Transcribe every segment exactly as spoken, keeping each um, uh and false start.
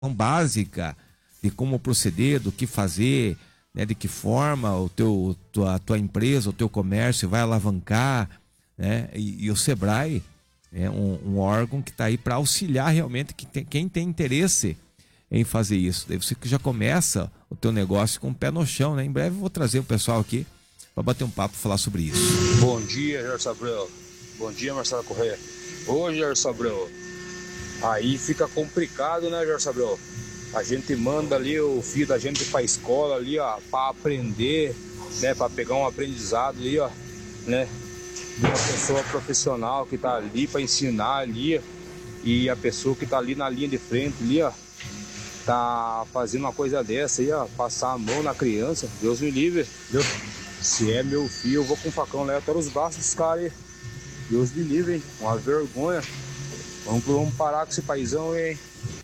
básica de como proceder, do que fazer, né, de que forma o teu, tua, tua empresa, o teu comércio vai alavancar, né? E, e o Sebrae é um, um órgão que está aí para auxiliar realmente que tem, quem tem interesse em fazer isso. Daí você que já começa o teu negócio com o pé no chão, né? Em breve eu vou trazer o pessoal aqui para bater um papo e falar sobre isso. Bom dia, Gerson Abreu. Bom dia, Marcelo Corrêa. Ô, Gerson Abreu, aí fica complicado, né, Gerson Abreu? A gente manda ali o filho da gente para a escola ali, ó, para aprender, né, para pegar um aprendizado ali, ó, né, de uma pessoa profissional que tá ali para ensinar ali, e a pessoa que tá ali na linha de frente ali, ó, tá fazendo uma coisa dessa aí, ó, passar a mão na criança. Deus me livre, Deus. Se é meu filho, eu vou com o facão lá até os braços dos caras aí. Deus me livre, hein? Uma vergonha. Vamos, vamos parar com esse paizão, hein?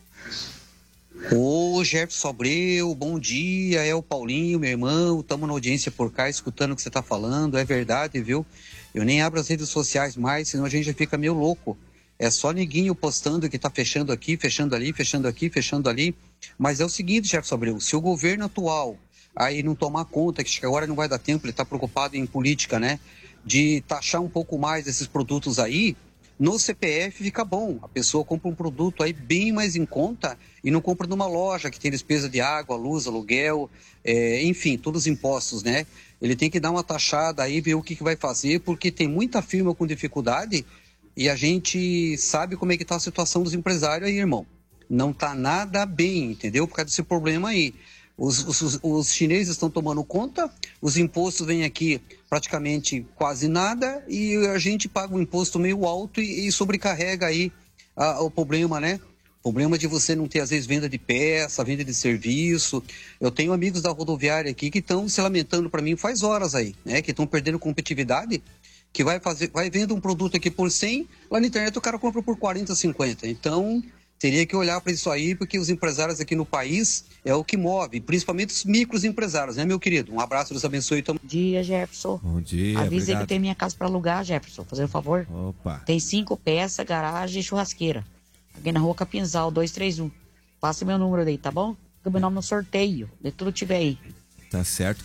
Ô Jefferson Abreu, bom dia, é o Paulinho, meu irmão, estamos na audiência por cá, escutando o que você está falando, é verdade, viu? Eu nem abro as redes sociais mais, senão a gente já fica meio louco. É só neguinho postando que está fechando aqui, fechando ali, fechando aqui, fechando ali. Mas é o seguinte, Jefferson Abreu, se o governo atual aí não tomar conta, que agora não vai dar tempo, ele está preocupado em política, né? De taxar um pouco mais esses produtos aí, no C P F fica bom. A pessoa compra um produto aí bem mais em conta e não compra numa loja que tem despesa de água, luz, aluguel, é, enfim, todos os impostos, né? Ele tem que dar uma taxada aí, ver o que, que vai fazer, porque tem muita firma com dificuldade e a gente sabe como é que está a situação dos empresários aí, irmão. Não está nada bem, entendeu? Por causa desse problema aí. Os, os, os chineses estão tomando conta, os impostos vêm aqui praticamente quase nada e a gente paga um imposto meio alto e, e sobrecarrega aí a, o problema, né? O problema de você não ter, às vezes, venda de peça, venda de serviço. Eu tenho amigos da rodoviária aqui que estão se lamentando para mim faz horas aí, né? Que estão perdendo competitividade, que vai, fazer, vai vendo um produto aqui por cem, lá na internet o cara compra por quarenta, cinquenta. Então, teria que olhar para isso aí, porque os empresários aqui no país é o que move, principalmente os micros empresários, né, meu querido? Um abraço, Deus abençoe. Bom dia, Jefferson. Bom dia, Avisa obrigado. aí que tem minha casa para alugar, Jefferson, fazendo um favor. Opa. Tem cinco peças, garagem e churrasqueira. Aqui na rua Capinzal, dois três um. Passa meu número aí, tá bom? Fica meu nome no sorteio, de tudo que tiver aí. Tá certo.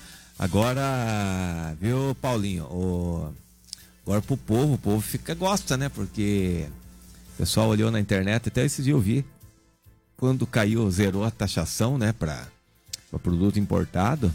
Agora, viu, Paulinho, o... agora pro povo, o povo fica, gosta, né? Porque o pessoal olhou na internet, até esse dia eu vi, quando caiu, zerou a taxação, né, para produto importado,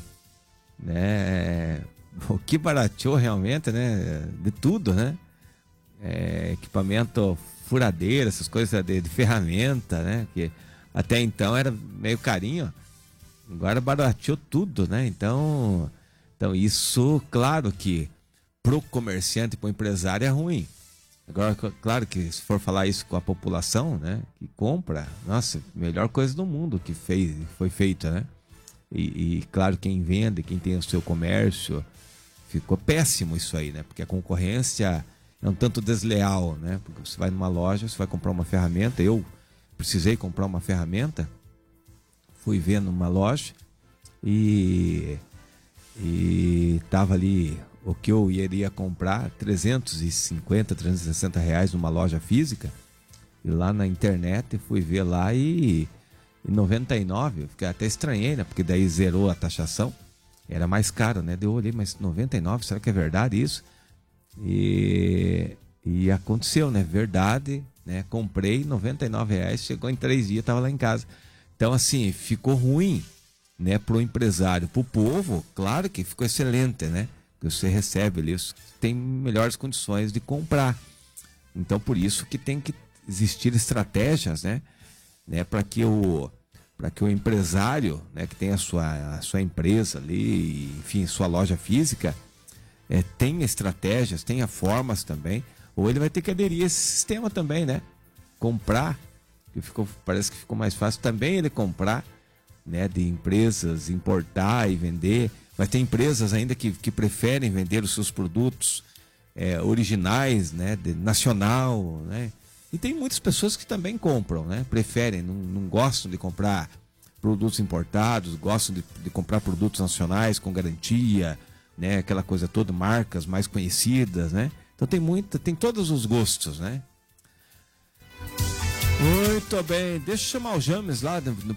né, o que barateou realmente, né, de tudo, né, é, equipamento, furadeira, essas coisas de, de ferramenta, né, que até então era meio carinho, agora barateou tudo, né, então, então isso, claro que pro comerciante, pro empresário é ruim. Agora, claro que se for falar isso com a população, né, que compra, nossa, melhor coisa do mundo que fez, foi feita, né? E, e claro, quem vende, quem tem o seu comércio, ficou péssimo isso aí, né? Porque a concorrência é um tanto desleal, né? Porque você vai numa loja, você vai comprar uma ferramenta, eu precisei comprar uma ferramenta, fui ver numa loja e e tava ali o que eu iria comprar, trezentos e cinquenta, trezentos e sessenta reais numa loja física, e lá na internet fui ver lá e, e noventa e nove, eu fiquei até estranhei, né? Porque daí zerou a taxação, era mais caro, né? Eu olhei, mas noventa e nove, será que é verdade isso? E, e aconteceu, né? Verdade, né? Comprei noventa e nove reais, chegou em três dias, tava lá em casa. Então, assim, ficou ruim, né? Pro empresário, pro povo, claro que ficou excelente, né? Que você recebe ali, tem melhores condições de comprar. Então, por isso que tem que existir estratégias, né, né, para que o para que o empresário, né, que tem a sua a sua empresa ali, enfim, sua loja física, é, tenha estratégias, tenha formas também, ou ele vai ter que aderir a esse sistema também, né? Comprar, que ficou, parece que ficou mais fácil também ele comprar, né, de empresas, importar e vender. Mas tem empresas ainda que, que preferem vender os seus produtos é, originais, né, de, nacional, né? E tem muitas pessoas que também compram, né? Preferem, não, não gostam de comprar produtos importados, gostam de, de comprar produtos nacionais com garantia, né? Aquela coisa toda, marcas mais conhecidas, né? Então tem muita, tem todos os gostos, né? Muito bem, deixa eu chamar o James lá no